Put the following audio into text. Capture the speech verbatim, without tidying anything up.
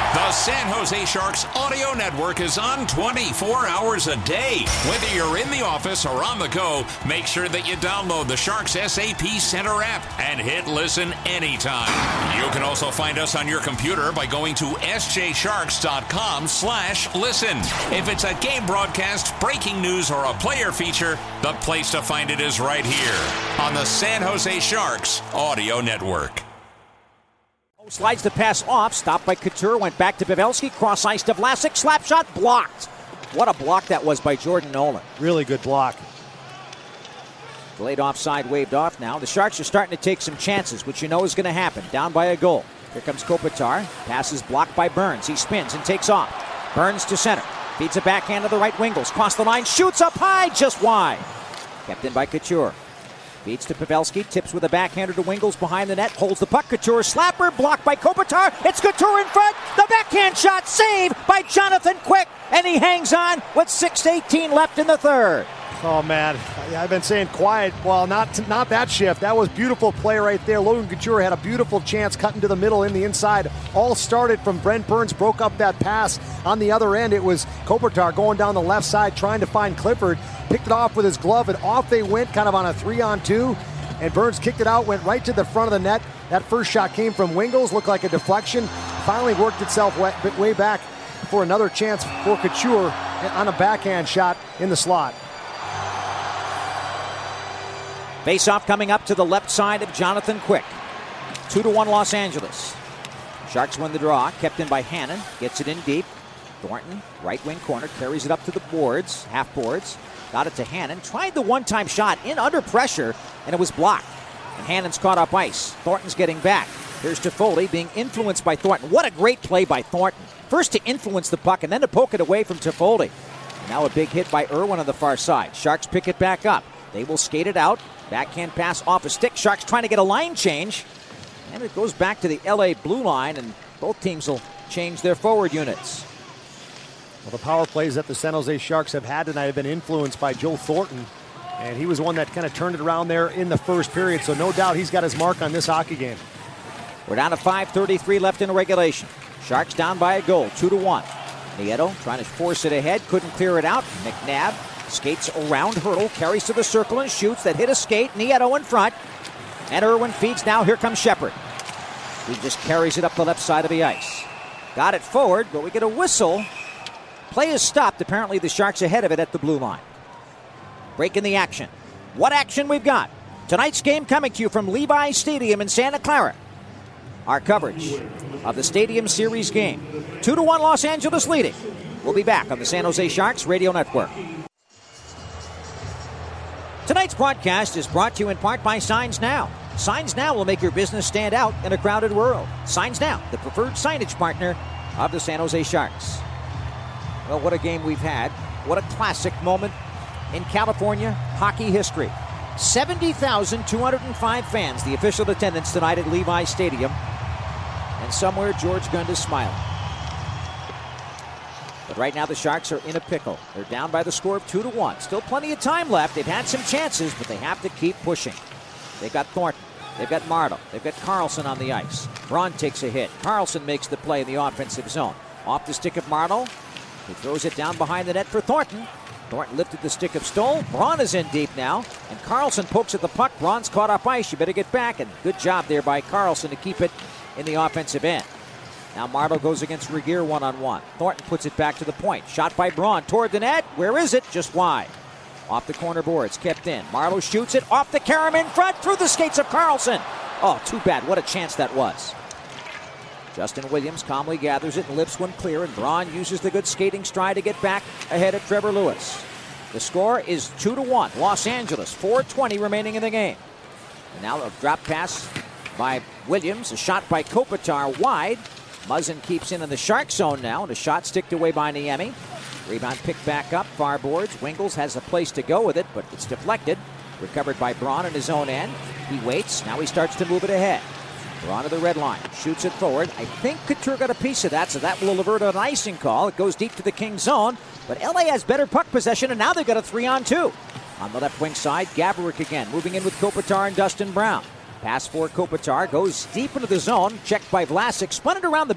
The San Jose Sharks audio network is on twenty-four hours a day. Whether you're in the office or on the go, make sure that you download the Sharks S A P Center app and hit listen anytime. You can also find us on your computer by going to s j sharks dot com slash listen. If it's a game broadcast, breaking news, or a player feature, the place to find it is right here on the San Jose Sharks audio network. Slides the pass off, stopped by Couture, went back to Pavelski, cross ice to Vlasic, slap shot, blocked. What a block that was by Jordan Nolan. Really good block. Delayed offside, waved off now. The Sharks are starting to take some chances, which you know is going to happen. Down by a goal. Here comes Kopitar. Pass is blocked by Burns. He spins and takes off. Burns to center. Feeds a backhand to the right Wingles. Cross the line, shoots up high, just wide. Kept in by Couture. Feeds to Pavelski, tips with a backhander to Wingles behind the net, holds the puck, Couture slapper, blocked by Kopitar, it's Couture in front, the backhand shot saved by Jonathan Quick, and he hangs on with six eighteen left in the third. Oh man, I've been saying quiet, well not not that shift, that was beautiful play right there. Logan Couture had a beautiful chance cutting to the middle in the inside, all started from Brent Burns, broke up that pass. On the other end it was Kopitar going down the left side trying to find Clifford. Picked it off with his glove, and off they went, kind of on a three-on-two. And Burns kicked it out, went right to the front of the net. That first shot came from Wingles, looked like a deflection. Finally worked itself way, way back for another chance for Couture on a backhand shot in the slot. Face-off coming up to the left side of Jonathan Quick. Two to one Los Angeles. Sharks win the draw, kept in by Hannon. Gets it in deep. Thornton, right wing corner, carries it up to the boards, half boards. Got it to Hannon. Tried the one-time shot in under pressure, and it was blocked. And Hannon's caught up ice. Thornton's getting back. Here's Toffoli being influenced by Thornton. What a great play by Thornton. First to influence the puck, and then to poke it away from Toffoli. Now a big hit by Irwin on the far side. Sharks pick it back up. They will skate it out. Backhand pass off a stick. Sharks trying to get a line change. And it goes back to the L A blue line, and both teams will change their forward units. Well, the power plays that the San Jose Sharks have had tonight have been influenced by Joe Thornton. And he was one that kind of turned it around there in the first period. So no doubt he's got his mark on this hockey game. We're down to five thirty-three left in the regulation. Sharks down by a goal, two to one. Nieto trying to force it ahead, couldn't clear it out. McNabb skates around Hurdle, carries to the circle and shoots. That hit a skate. Nieto in front. And Irwin feeds now. Here comes Shepard. He just carries it up the left side of the ice. Got it forward, but we get a whistle. Play is stopped. Apparently the Sharks ahead of it at the blue line. Breaking the action. What action we've got? Tonight's game coming to you from Levi Stadium in Santa Clara. Our coverage of the Stadium Series game. Two to one Los Angeles leading. We'll be back on the San Jose Sharks Radio Network. Tonight's broadcast is brought to you in part by Signs Now. Signs Now will make your business stand out in a crowded world. Signs Now, the preferred signage partner of the San Jose Sharks. Well, what a game we've had. What a classic moment in California hockey history. seventy thousand two hundred five fans, the official attendance tonight at Levi Stadium. And somewhere George Gund is smiling. But right now the Sharks are in a pickle. They're down by the score of two to one. Still plenty of time left. They've had some chances, but they have to keep pushing. They've got Thornton. They've got Martel. They've got Carlson on the ice. Braun takes a hit. Carlson makes the play in the offensive zone. Off the stick of Martel. He throws it down behind the net for Thornton. Thornton lifted the stick of Stoll. Braun is in deep now. And Carlson pokes at the puck. Braun's caught up ice. You better get back. And good job there by Carlson to keep it in the offensive end. Now Martel goes against Regeer one-on-one. Thornton puts it back to the point. Shot by Braun toward the net. Where is it? Just wide. Off the corner boards. Kept in. Martel shoots it off the carom in front through the skates of Carlson. Oh, too bad. What a chance that was. Justin Williams calmly gathers it and lifts one clear, and Braun uses the good skating stride to get back ahead of Trevor Lewis. The score is two to one. Los Angeles, four twenty remaining in the game. And now a drop pass by Williams, a shot by Kopitar wide. Muzzin keeps in in the Shark zone now, and a shot sticked away by Niemi. Rebound picked back up, far boards. Wingles has a place to go with it, but it's deflected. Recovered by Braun in his own end. He waits, now he starts to move it ahead. Braun to the red line, shoots it forward. I think Couture got a piece of that, so that will avert an icing call. It goes deep to the Kings zone, but L A has better puck possession, and now they've got a three-on-two. On the left wing side, Gaborik again, moving in with Kopitar and Dustin Brown. Pass for Kopitar, goes deep into the zone, checked by Vlasic, spun it around the